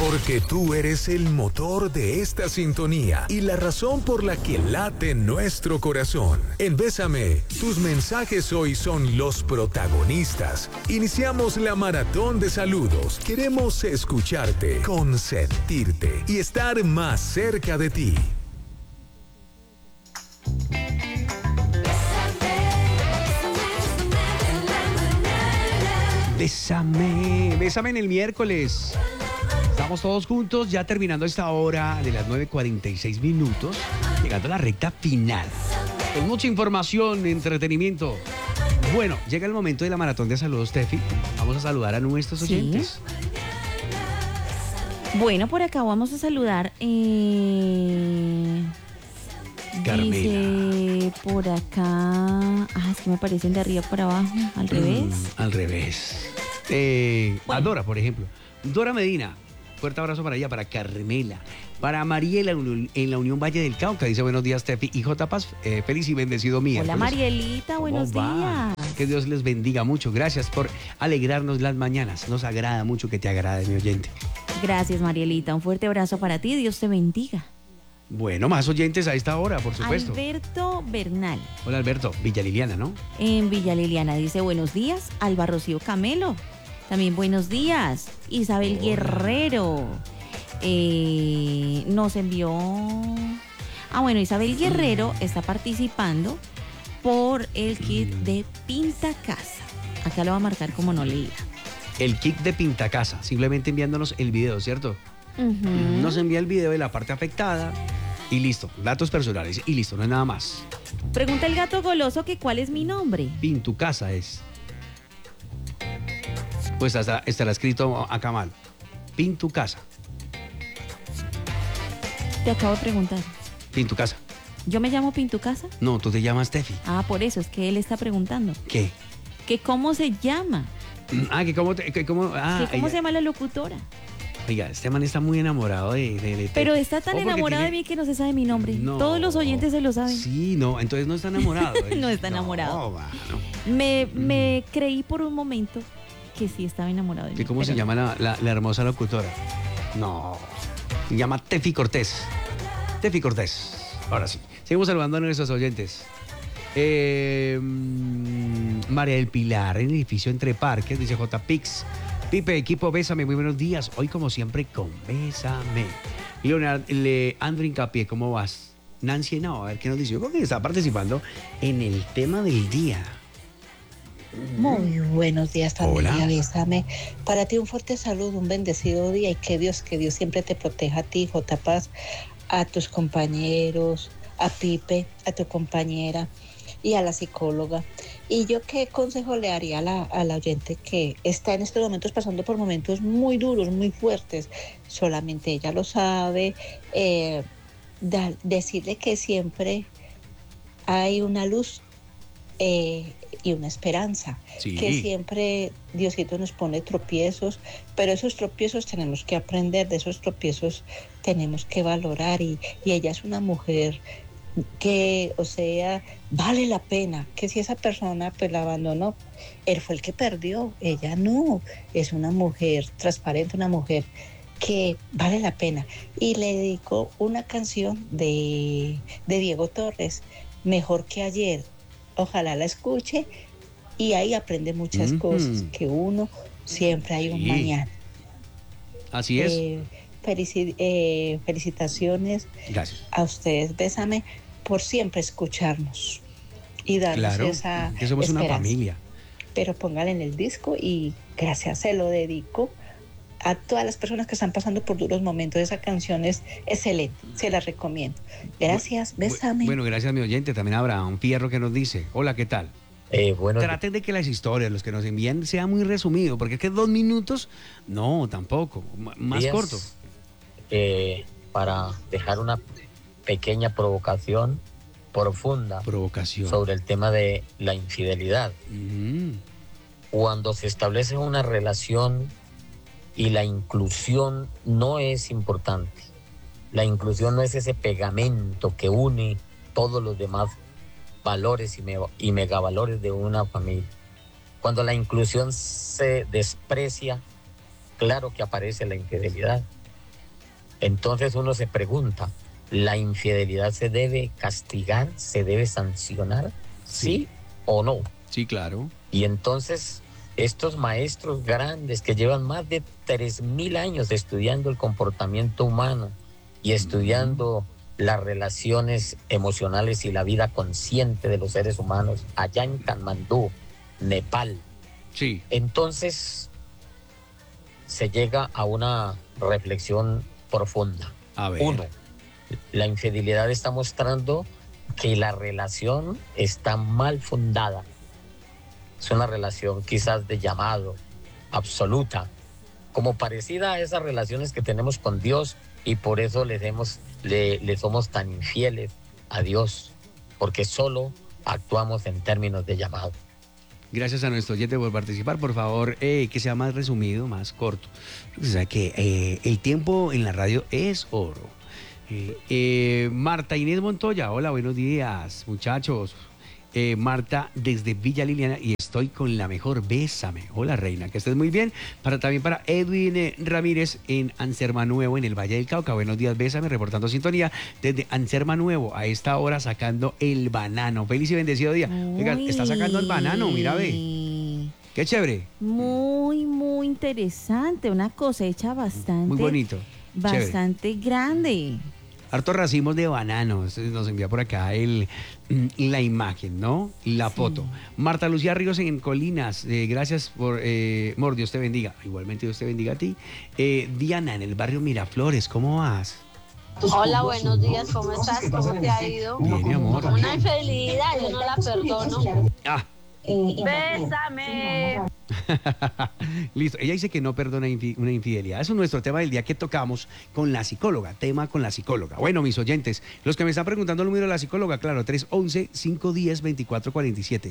Porque tú eres el motor de esta sintonía y la razón por la que late nuestro corazón. En Bésame, tus mensajes hoy son los protagonistas. Iniciamos la maratón de saludos. Queremos escucharte, consentirte y estar más cerca de ti. Bésame, bésame en el miércoles. Estamos todos juntos, ya terminando esta hora de las 9:46 minutos, llegando a la recta final. Con mucha información, entretenimiento. Bueno, llega el momento de la maratón de saludos, Tefi. Vamos a saludar a nuestros oyentes. Bueno, por acá vamos a saludar. Carmela. Dice por acá. Es que me aparecen de arriba para abajo. Al revés. Al revés. A Dora, por ejemplo. Dora Medina. Fuerte abrazo para ella, para Carmela, para Mariela en la Unión Valle del Cauca. Dice buenos días, Tefi. Y J. Paz, feliz y bendecido miércoles. Hola, Marielita, buenos días. Que Dios les bendiga mucho. Gracias por alegrarnos las mañanas. Nos agrada mucho que te agrade, mi oyente. Gracias, Marielita. Un fuerte abrazo para ti. Dios te bendiga. Bueno, más oyentes a esta hora, por supuesto. Alberto Bernal. Hola, Alberto. Villa Liliana, ¿no? En Villa Liliana dice buenos días. Alba Rocío Camelo. También buenos días. Isabel Guerrero. Nos envió... bueno, Isabel Guerrero está participando por el kit de Pinta Casa. Acá lo va a marcar como no leída. El kit de Pinta Casa, simplemente enviándonos el video, ¿cierto? Nos envía el video de la parte afectada y listo, datos personales y listo, no hay nada más. Pregunta el gato goloso que cuál es mi nombre. Pintu Casa es. Pues estará escrito acá mal. Pintu Casa. Te acabo de preguntar. Pintu Casa. ¿Yo me llamo Pintu Casa? No, tú te llamas Tefi. Por eso, es que él está preguntando. ¿Qué? ¿Que cómo se llama? ¿Cómo se llama la locutora? Oiga, este man está muy enamorado de Pero está tan enamorado de mí que no se sabe mi nombre. No, todos los oyentes se lo saben. Sí, no, entonces no está enamorado. No está enamorado. No. Me creí por un momento que sí estaba enamorado de mí. ¿Cómo se llama la hermosa locutora? No, se llama Tefi Cortés. Tefi Cortés. Ahora sí, seguimos saludando a nuestros oyentes. María del Pilar, en el edificio Entre Parques, dice J. Pix. Pipe, equipo, bésame, muy buenos días. Hoy, como siempre, con Bésame. Leandro Hincapié, ¿cómo vas? Nancy, no, a ver qué nos dice. Yo creo que está participando en el tema del día. Muy buenos días, familia. Hola. Bésame. Para ti un fuerte saludo, un bendecido día y que Dios siempre te proteja a ti, J. Paz, a tus compañeros, a Pipe, a tu compañera y a la psicóloga. Y yo qué consejo le haría a la oyente que está en estos momentos pasando por momentos muy duros, muy fuertes. Solamente ella lo sabe. Decirle que siempre hay una luz y una esperanza. Sí. Que siempre Diosito nos pone tropiezos, pero esos tropiezos tenemos que aprender, de esos tropiezos tenemos que valorar y ella es una mujer que, vale la pena, que si esa persona pues la abandonó, él fue el que perdió, ella no, es una mujer transparente, una mujer que vale la pena. Y le dedico una canción de Diego Torres, Mejor que ayer, ojalá la escuche y ahí aprende muchas cosas, que uno siempre hay un mañana. Así es. Felicitaciones. Gracias. A ustedes, bésame, por siempre escucharnos y darnos esa que somos esperanza. Una familia. Pero póngala en el disco y gracias, se lo dedico a todas las personas que están pasando por duros momentos. Esa canción es excelente, se la recomiendo. Gracias, bésame. Bueno, gracias a mi oyente, también a Abraham Fierro que nos dice, hola, ¿qué tal? Traten de que las historias, los que nos envían, sea muy resumido, porque es que 2 minutos, no, tampoco, más corto. Para dejar una pequeña provocación profunda sobre el tema de la infidelidad. Cuando se establece una relación y la inclusión no es importante, la inclusión no es ese pegamento que une todos los demás valores y megavalores de una familia. Cuando la inclusión se desprecia, claro que aparece la infidelidad. Entonces uno se pregunta, ¿la infidelidad se debe castigar, se debe sancionar? ¿Sí o no? Sí, claro. Y entonces estos maestros grandes que llevan más de 3.000 años estudiando el comportamiento humano y estudiando las relaciones emocionales y la vida consciente de los seres humanos allá en Katmandú, Nepal. Sí. Entonces se llega a una reflexión profunda. A ver. Uno, la infidelidad está mostrando que la relación está mal fundada. Es una relación quizás de llamado, absoluta, como parecida a esas relaciones que tenemos con Dios, y por eso le somos tan infieles a Dios, porque solo actuamos en términos de llamado. Gracias a nuestro oyente por participar. Por favor, que sea más resumido, más corto. O sea que el tiempo en la radio es oro. Marta Inés Montoya, hola, buenos días, muchachos. Marta desde Villa Liliana, y estoy con la mejor, bésame. Hola, reina, que estés muy bien. También para Edwin Ramírez en Anserma Nuevo, en el Valle del Cauca. Buenos días, bésame, reportando sintonía desde Anserma Nuevo, a esta hora sacando el banano. Feliz y bendecido día. Oiga, está sacando el banano, mira, ve. Qué chévere. Muy, muy interesante. Una cosecha bastante... Muy bonito. Bastante chévere. Grande. Hartos racimos de bananos. Nos envía por acá la imagen, ¿no? La foto. Marta Lucía Ríos en Colinas. Gracias por... Mor, Dios te bendiga. Igualmente Dios te bendiga a ti. Diana, en el barrio Miraflores, ¿cómo vas? Hola, buenos días, ¿cómo estás? ¿Cómo te ha ido? Bien, mi amor. Una infidelidad, yo no la perdono. Ah. Bésame. Listo, ella dice que no perdona una infidelidad. Eso es nuestro tema del día que tocamos con la psicóloga, tema con la psicóloga. Bueno, mis oyentes, los que me están preguntando el número de la psicóloga, claro, 311-510-2447,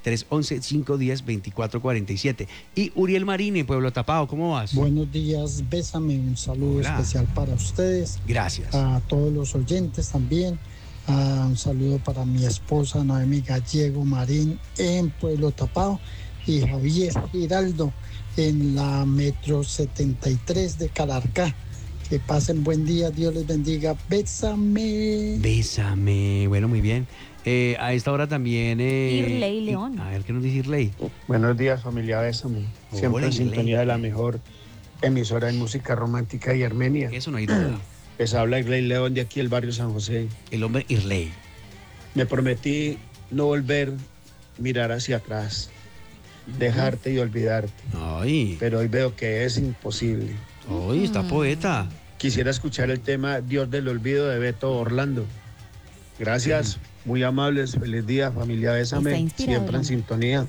311-510-2447. Y Uriel Marín en Pueblo Tapado, ¿cómo vas? Buenos días, bésame, un saludo especial para ustedes. Gracias. A todos los oyentes también. Un saludo para mi esposa Noemi Gallego Marín en Pueblo Tapado y Javier Giraldo en la Metro 73 de Calarcá. Que pasen buen día, Dios les bendiga. Bésame. Bésame. Bueno, muy bien. A esta hora también... Irley León. A ver, ¿qué nos dice Irley? Buenos días, familia Bésame. Siempre Hola, en sintonía de la mejor emisora de música romántica y armenia. Eso no hay duda. Les habla Irley León de aquí, el barrio San José. El hombre Irley. Me prometí no volver a mirar hacia atrás, dejarte y olvidarte. Ay. Pero hoy veo que es imposible. Ay, está poeta. Quisiera escuchar el tema Dios del Olvido de Beto Orlando. Gracias, muy amables, feliz día, familia Bésame, siempre en sintonía.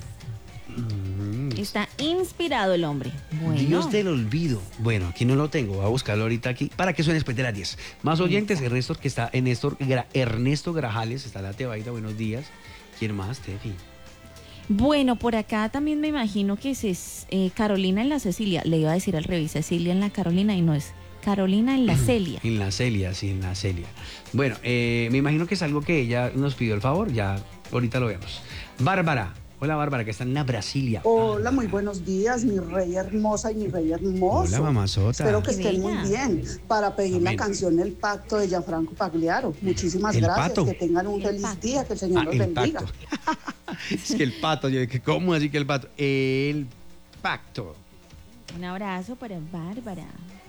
Está inspirado el hombre. Bueno. Dios del olvido. Bueno, aquí no lo tengo. Voy a buscarlo ahorita aquí para que suene después de las 10. Más oyentes, Ernesto, que está en Ernesto Grajales, está la Tebaida, buenos días. ¿Quién más, Tefi? Bueno, por acá también me imagino que es Carolina en la Cecilia. Le iba a decir al revés, Cecilia en la Carolina, y no es Carolina en la Celia. En la Celia, sí, en la Celia. Bueno, me imagino que es algo que ella nos pidió el favor, ya ahorita lo vemos. Bárbara. Hola, Bárbara, que está en la Brasilia. Hola, muy buenos días, mi rey hermosa y mi rey hermoso. Hola, mamazota. Espero que estén muy bien. Para pedir Amén. la canción El Pacto de Gianfranco Pagliaro. Muchísimas ¿El gracias. pato? Que tengan un feliz día, que el Señor los bendiga. Pacto. Es que el pato, yo dije, ¿cómo así que el pato? El pacto. Un abrazo para Bárbara.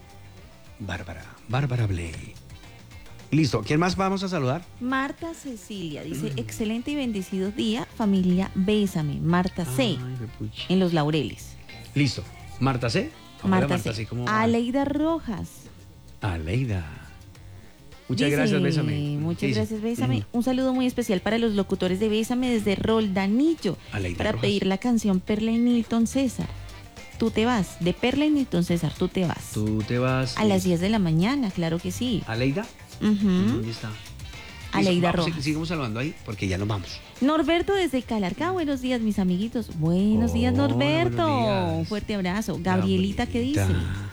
Bárbara Bley. Listo, ¿quién más vamos a saludar? Marta Cecilia dice, excelente y bendecido día, familia Bésame. Marta C, en Los Laureles. Listo. ¿Marta C? Marta C. C, ¿cómo va? Aleida Rojas. Aleida. Muchas Dice, gracias, Bésame. Muchas gracias, Bésame. Un saludo muy especial para los locutores de Bésame desde Roldanillo. Aleida para Rojas. pedir la canción Perla y Nilton César. Tú te vas. De Perla y Nilton César, tú te vas. Tú te vas. A las 10 de la mañana, claro que sí. ¿Aleida? ¿Dónde está? Aleida Rojas. Sigamos saludando ahí porque ya nos vamos. Norberto desde Calarcá, buenos días mis amiguitos. Buenos días Norberto, buenos días. Un fuerte abrazo. Gabrielita, ¿qué dice?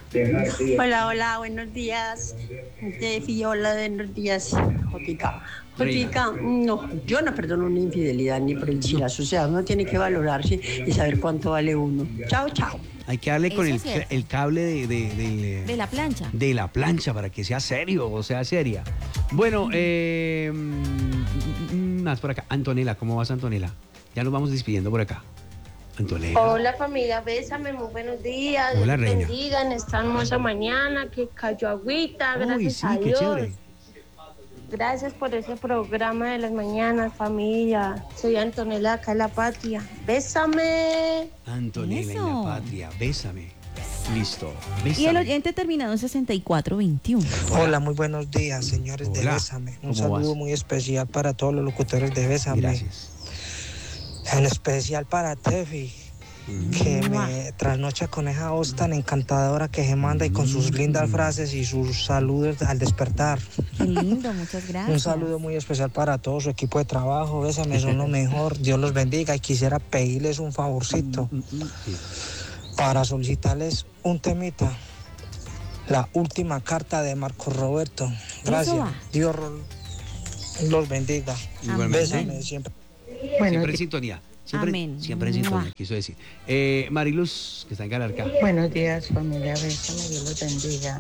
Hola, buenos días. Tefi, hola, buenos días. Jotica. Jotica, no, yo no perdono una infidelidad ni por el chilazo. O sea, uno tiene que valorarse y saber cuánto vale uno. Chao, chao. Hay que darle con el cable de la plancha. De la plancha para que sea serio o sea seria. Bueno, más por acá. Antonella, ¿cómo vas, Antonella? Ya nos vamos despidiendo por acá. Antonella. Hola familia, bésame, muy buenos días. Hola, reina. Bendigan esta hermosa mañana que cayó agüita, gracias a Dios. Qué chévere. Gracias por ese programa de las mañanas, familia. Soy Antonella acá en La Patria. Bésame. Antonella en La Patria, bésame. Listo. Bésame. Y el oyente terminado en 6421. Hola, muy buenos días, señores de Bésame. Un saludo muy especial para todos los locutores de Bésame. Gracias. En especial para Tefi, que me trasnocha con esa voz tan encantadora que se manda y con sus lindas frases y sus saludos al despertar. Qué lindo, muchas gracias. Un saludo muy especial para todo su equipo de trabajo. Bésame, son lo mejor. Dios los bendiga y quisiera pedirles un favorcito para solicitarles un temita. La última carta de Marco Roberto. Gracias. Dios los bendiga. Bésame siempre. Bueno, siempre en sintonía. Siempre en sintonía, quiso decir. Mariluz, que está en Calarcá. Buenos días, familia. Bésame, Dios los bendiga.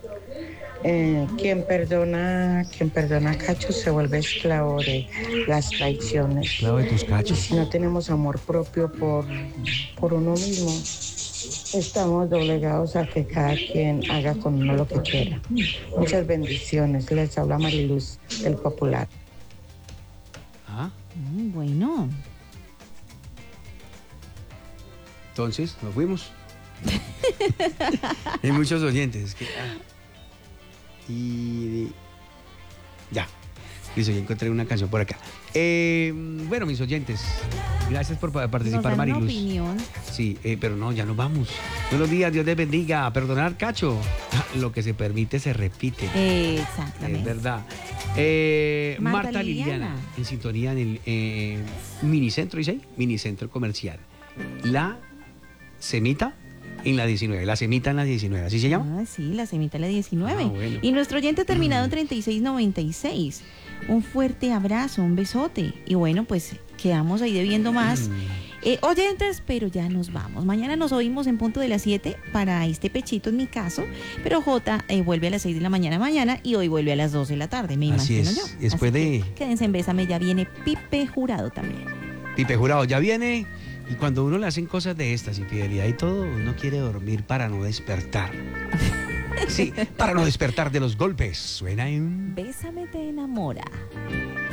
Quien perdona a cachos se vuelve esclavo de las traiciones. Esclavo de tus cachos. Y si no tenemos amor propio por uno mismo, estamos doblegados a que cada quien haga con uno lo que quiera. Muchas bendiciones. Les habla Mariluz, del Popular. Bueno. Entonces, nos fuimos. Hay muchos oyentes. Y ya. Listo, ya encontré una canción por acá. Bueno, mis oyentes, gracias por participar, Mariluz. Una opinión. Sí, pero no, ya nos vamos. Buenos días, Dios les bendiga. A perdonar, Cacho. Lo que se permite se repite. Exactamente. Es verdad. Marta Liliana, en sintonía en el Minicentro, dice ahí, Minicentro Comercial. La Semita en la 19, la Semita en la 19, ¿así se llama? Sí, la Semita en la 19. Bueno. Y nuestro oyente terminado en 3696. Un fuerte abrazo, un besote. Y bueno, pues quedamos ahí debiendo más. Oyentes, pero ya nos vamos. Mañana nos oímos en punto de las 7 para este pechito en mi caso, pero Jota vuelve a las 6 de la mañana y hoy vuelve a las 2 de la tarde, me imagino yo. Después de... Quédense en Bésame, ya viene Pipe Jurado también. Pipe Jurado ya viene, y cuando uno le hacen cosas de estas, infidelidad y todo, uno quiere dormir para no despertar. Sí, para no despertar de los golpes. Suena en... Bésame te enamora.